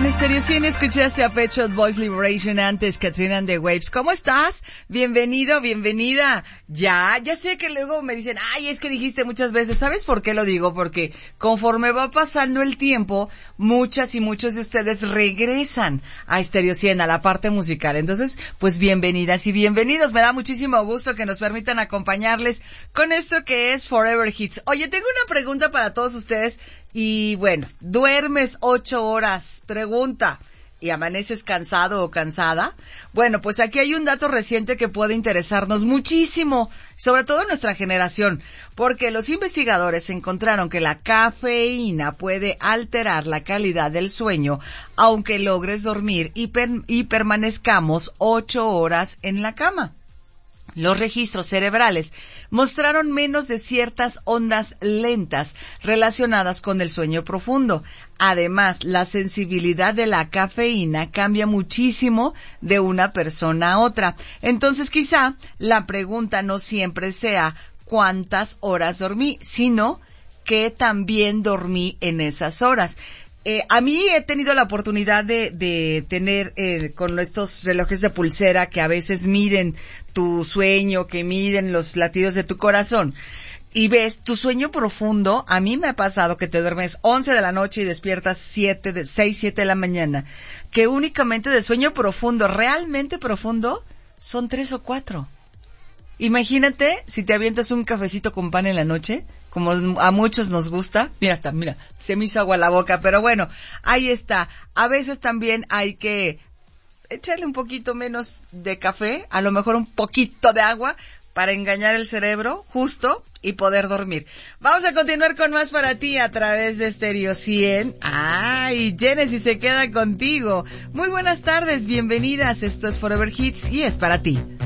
En Stereo 100 escuchaste a Pet Shop Boys Liberation, antes Katrina and the Waves. ¿Cómo estás? Bienvenido, bienvenida. Ya sé que luego me dicen, ay, es que dijiste muchas veces. ¿Sabes por qué lo digo? Porque conforme va pasando el tiempo, muchas y muchos de ustedes regresan a Stereo 100, a la parte musical. Entonces, pues bienvenidas y bienvenidos. Me da muchísimo gusto que nos permitan acompañarles con esto que es Forever Hits. Oye, tengo una pregunta para todos ustedes. Y bueno, ¿duermes 8 horas? Pregunta. ¿Y amaneces cansado o cansada? Bueno, pues aquí hay un dato reciente que puede interesarnos muchísimo, sobre todo en nuestra generación, porque los investigadores encontraron que la cafeína puede alterar la calidad del sueño, aunque logres dormir y permanezcamos 8 horas en la cama. Los registros cerebrales mostraron menos de ciertas ondas lentas relacionadas con el sueño profundo. Además, la sensibilidad de la cafeína cambia muchísimo de una persona a otra. Entonces, quizá la pregunta no siempre sea ¿cuántas horas dormí?, sino ¿qué tan bien dormí en esas horas? A mí he tenido la oportunidad de tener con estos relojes de pulsera que a veces miden tu sueño, que miden los latidos de tu corazón. Y ves tu sueño profundo. A mí me ha pasado que te duermes 11 de la noche y despiertas 6, 7 de la mañana. Que únicamente de sueño profundo, realmente profundo, son 3 o 4. Imagínate si te avientas un cafecito con pan en la noche, como a muchos nos gusta. Mira, se me hizo agua la boca, pero bueno, ahí está. A veces también hay que echarle un poquito menos de café, a lo mejor un poquito de agua, para engañar el cerebro, justo, y poder dormir. Vamos a continuar con más para ti a través de Stereo 100. ¡Ay! Genesis se queda contigo. Muy buenas tardes, bienvenidas. Esto es Forever Hits y es para ti.